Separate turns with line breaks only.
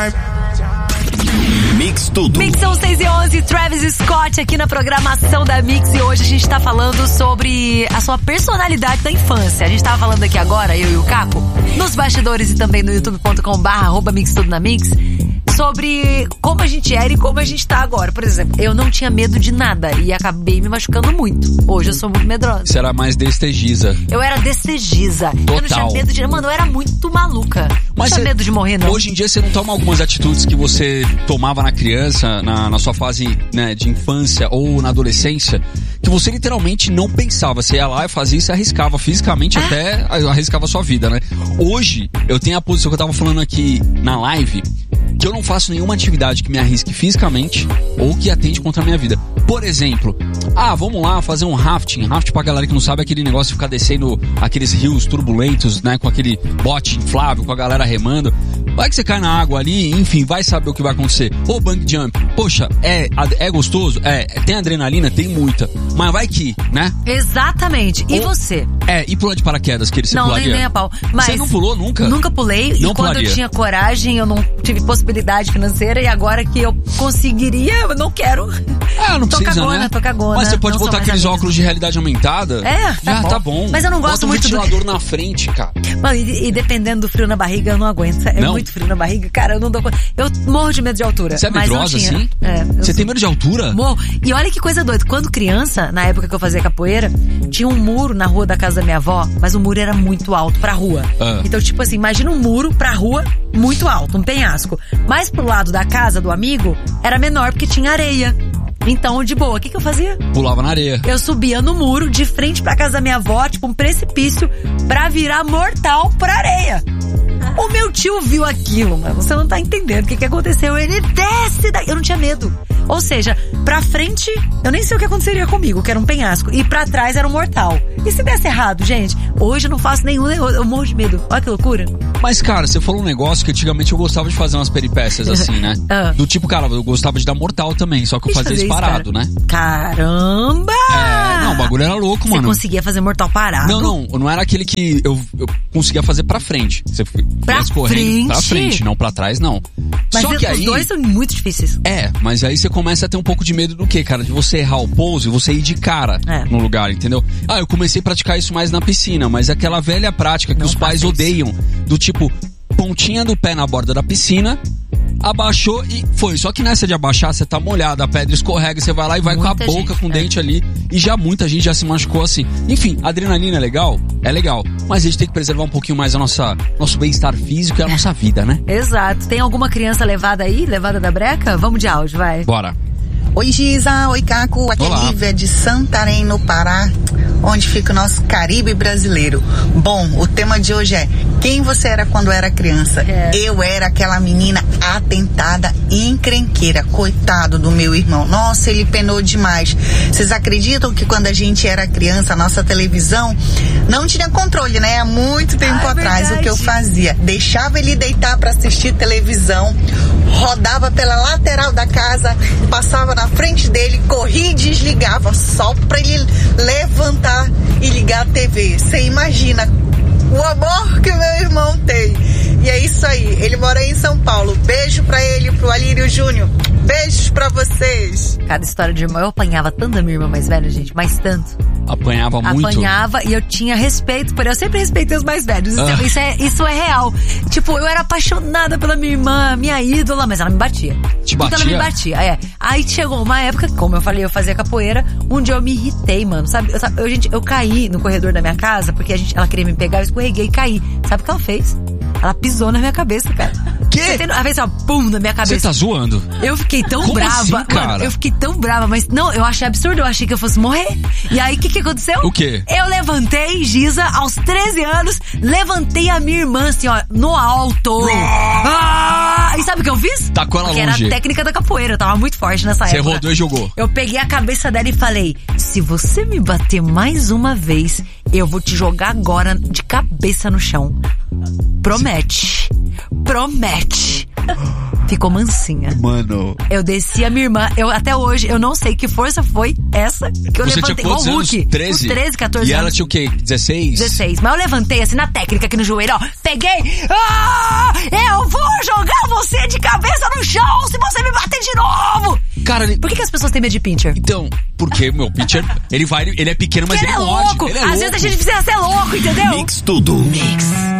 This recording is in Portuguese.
Mix Tudo.
Mix são 6h11, Travis Scott aqui na programação da Mix. E hoje a gente tá falando sobre a sua personalidade da infância. A gente tava falando aqui agora, eu e o Caco, nos bastidores e também no youtube.com/mixtudonamix, sobre como a gente era e como a gente tá agora. Por exemplo, eu não tinha medo de nada e acabei me machucando muito. Hoje eu sou muito medrosa.
Você era mais destegiza.
Eu era destegiza.
Total.
Eu não tinha medo de... Mano, eu era muito maluca. Não tinha medo de morrer, não.
Hoje em dia você não toma algumas atitudes que você tomava na criança, na sua fase, né, de infância ou na adolescência, que você literalmente não pensava. Você ia lá e fazia isso e arriscava fisicamente, até arriscava a sua vida, né? Hoje, eu tenho a posição que eu tava falando aqui na live, que eu não faço nenhuma atividade que me arrisque fisicamente ou que atente contra a minha vida. Por exemplo, vamos lá fazer um rafting. Rafting, pra galera que não sabe, é aquele negócio de ficar descendo aqueles rios turbulentos, né, com aquele bote inflável, com a galera remando. Vai que você cai na água ali, enfim, vai saber o que vai acontecer. Ou bungee jump. Poxa, é gostoso? Tem adrenalina? Tem muita. Mas vai que, né?
Exatamente. E você?
E pular de paraquedas, que você pularia?
Não, nem a pau. Mas
você não pulou nunca?
Nunca pulei.
Não
e quando
pularia.
Eu tinha coragem, eu não tive possibilidade financeira. E agora que eu conseguiria, eu não quero.
Não precisa,
Tô cagona.
Mas você pode botar aqueles óculos de realidade aumentada.
Tá
bom.
Mas eu não gosto muito
do ventilador na frente, cara.
Mano, e dependendo do frio na barriga, eu não aguento. Muito frio na barriga, cara, eu não dou conta. Eu morro de medo de altura.
Você é medrosa, assim? Você tem medo de altura?
Morro. E olha que coisa doida. Quando criança, na época que eu fazia capoeira, tinha um muro na rua da casa da minha avó, mas o muro era muito alto pra rua. Então, tipo assim, imagina um muro pra rua muito alto, um penhasco. Mas pro lado da casa do amigo, era menor porque tinha areia. Então, de boa, o que eu fazia?
Pulava na areia.
Eu subia no muro, de frente pra casa da minha avó, tipo um precipício, pra virar mortal pra areia. O meu tio viu aquilo, mas você não tá entendendo o que aconteceu. Ele desce daí. Eu não tinha medo. Ou seja, pra frente, eu nem sei o que aconteceria comigo, que era um penhasco. E pra trás era um mortal. E se desse errado, gente? Hoje eu não faço nenhum, eu morro de medo. Olha que loucura.
Mas, cara, você falou um negócio que antigamente eu gostava de fazer umas peripécias assim, né? Do tipo, cara, eu gostava de dar mortal também, só que eu fazia isso parado, né?
Caramba!
Não, o bagulho era louco, mano.
Você conseguia fazer mortal parado?
Não era aquele que eu conseguia fazer pra frente. Você
pra frente?
Pra frente, não pra trás, não.
Mas
só que
os dois são muito difíceis.
Mas aí você começa a ter um pouco de medo do quê, cara? De você errar o pouso e você ir de cara no lugar, entendeu? Eu comecei a praticar isso mais na piscina, mas aquela velha prática que os pais odeiam, do tipo, pontinha do pé na borda da piscina, abaixou e foi. Só que nessa de abaixar, você tá molhado, a pedra escorrega, você vai lá e vai com a boca, com o dente ali. E muita gente já se machucou assim. Enfim, a adrenalina é legal? É legal. Mas a gente tem que preservar um pouquinho mais nosso bem-estar físico e a nossa vida, né?
Exato. Tem alguma criança levada aí? Levada da breca? Vamos de áudio, vai.
Bora.
Oi, Giza. Oi, Caco. Aqui é Lívia de Santarém, no Pará, onde fica o nosso Caribe brasileiro. Bom, o tema de hoje é: quem você era quando era criança? Eu era aquela menina atentada e encrenqueira. Coitado do meu irmão. Nossa, ele penou demais. Vocês acreditam que quando a gente era criança, a nossa televisão não tinha controle, né? Há muito tempo atrás, verdade. O que eu fazia? Deixava ele deitar pra assistir televisão, rodava pela lateral da casa, passava na frente dele, corria e desligava só pra ele levantar e ligar a TV. Você imagina o amor que o meu irmão tem. E é isso aí, ele mora aí em São Paulo. Beijo pra ele, pro Alírio Júnior. Beijos pra vocês.
Cada história de irmã, eu apanhava tanto da minha irmã mais velha, gente, mas tanto.
Apanhava muito?
Apanhava e eu tinha respeito por ela. Eu sempre respeitei os mais velhos. Isso é real. Tipo, eu era apaixonada pela minha irmã, minha ídola, mas ela me batia.
Te batia?
Ela me batia, Aí chegou uma época, como eu falei, eu fazia capoeira. Um dia eu me irritei, mano. Sabe, eu caí no corredor da minha casa, porque ela queria me pegar, eu escorreguei e caí. Sabe o que ela fez? Ela pisou na minha cabeça, cara.
Que?
Ela fez pum, na minha cabeça.
Você tá zoando?
Eu fiquei tão brava.
Assim, cara?
Mano, eu fiquei tão brava, mas não, eu achei absurdo, eu achei que eu fosse morrer. E aí, o que aconteceu?
O quê?
Eu levantei, Giza, aos 13 anos, levantei a minha irmã, assim, ó, no alto. E sabe o que eu fiz?
Tacou ela longe.
Porque era a técnica da capoeira, eu tava muito forte nessa época.
Você rodou e jogou.
Eu peguei a cabeça dela e falei: se você me bater mais uma vez, eu vou te jogar agora de cabeça no chão. Promete. Promete. ficou mansinha.
Mano.
Eu desci a minha irmã, até hoje, eu não sei que força foi essa que eu
Você
levantei.
tinha quantos
igual o
anos?
Hulk.
13?
Uns 13, 14 anos.
E ela tinha o quê? 16?
16. Mas eu levantei assim na técnica aqui no joelho, ó. Peguei. Eu vou jogar você de cabeça no chão se você me bater de novo.
Cara,
Por que as pessoas têm medo de pincher?
Então, porque meu pitcher, ele é pequeno, mas
Ele é
morde.
louco.
Ele é
Às
louco.
vezes a gente precisa ser louco, entendeu?
Mix tudo.
Mix.